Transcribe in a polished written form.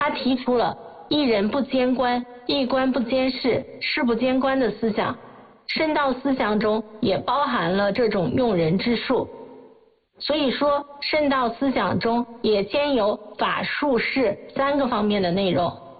他提出了一人不兼官，一官不兼事，事不兼官的思想。圣道思想中也包含了这种用人之术。所以说，圣道思想中也兼有法术事三个方面的内容。